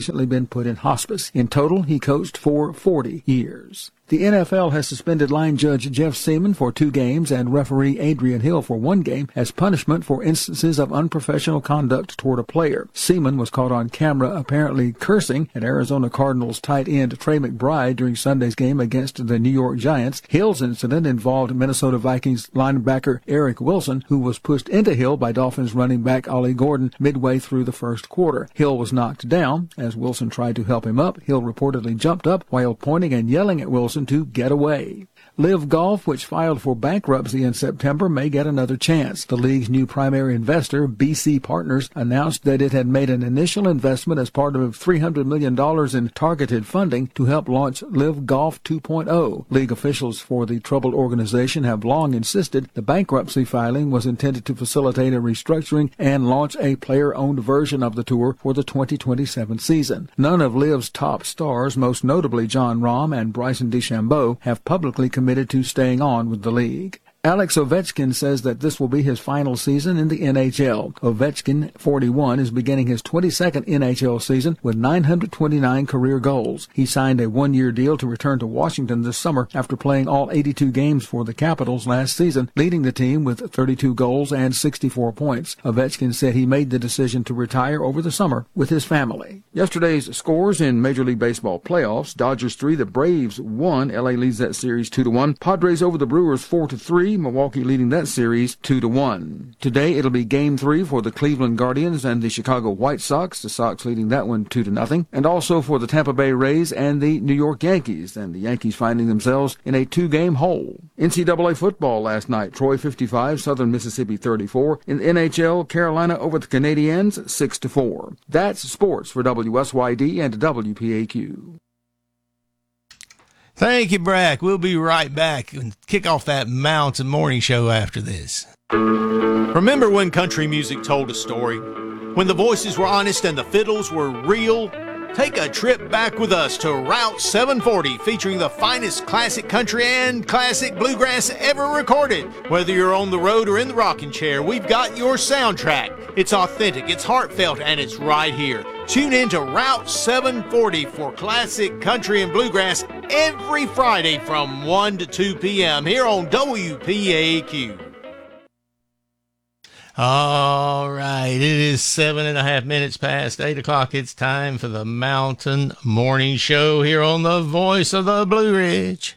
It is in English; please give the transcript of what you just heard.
recently been put in hospice. In total, he coached for 40 years. The NFL has suspended line judge Jeff Seaman for 2 games and referee Adrian Hill for 1 game as punishment for instances of unprofessional conduct toward a player. Seaman was caught on camera apparently cursing at Arizona Cardinals tight end Trey McBride during Sunday's game against the New York Giants. Hill's incident involved Minnesota Vikings linebacker Eric Wilson, who was pushed into Hill by Dolphins running back Ollie Gordon midway through the first quarter. Hill was knocked down. As Wilson tried to help him up, Hill reportedly jumped up while pointing and yelling at Wilson to get away. Live Golf, which filed for bankruptcy in September, may get another chance. The league's new primary investor, BC Partners, announced that it had made an initial investment as part of $300 million in targeted funding to help launch Live Golf 2.0. League officials for the troubled organization have long insisted the bankruptcy filing was intended to facilitate a restructuring and launch a player-owned version of the tour for the 2027 season. None of Live's top stars, most notably Jon Rahm and Bryson DeChambeau, have publicly committed to staying on with the league. Alex Ovechkin says that this will be his final season in the NHL. Ovechkin, 41, is beginning his 22nd NHL season with 929 career goals. He signed a 1-year deal to return to Washington this summer after playing all 82 games for the Capitals last season, leading the team with 32 goals and 64 points. Ovechkin said he made the decision to retire over the summer with his family. Yesterday's scores in Major League Baseball playoffs: Dodgers 3, the Braves 1. LA leads that series 2-1. Padres over the Brewers 4-3. Milwaukee leading that series 2-1. Today it'll be Game 3 for the Cleveland Guardians and the Chicago White Sox. The Sox leading that one 2-0. And also for the Tampa Bay Rays and the New York Yankees. And the Yankees finding themselves in a 2-game hole. NCAA football last night: Troy 55, Southern Mississippi 34. In the NHL, Carolina over the Canadiens 6-4. That's sports for WSYD and WPAQ. Thank you, Brack. We'll be right back and kick off that Mountain Morning Show after this. Remember when country music told a story? When the voices were honest and the fiddles were real? Take a trip back with us to Route 740, featuring the finest classic country and classic bluegrass ever recorded. Whether you're on the road or in the rocking chair, we've got your soundtrack. It's authentic, it's heartfelt, and it's right here. Tune in to Route 740 for classic country and bluegrass every Friday from 1 to 2 p.m. here on WPAQ. All right, it is 7.5 minutes past 8 o'clock. It's time for the Mountain Morning Show here on the Voice of the Blue Ridge.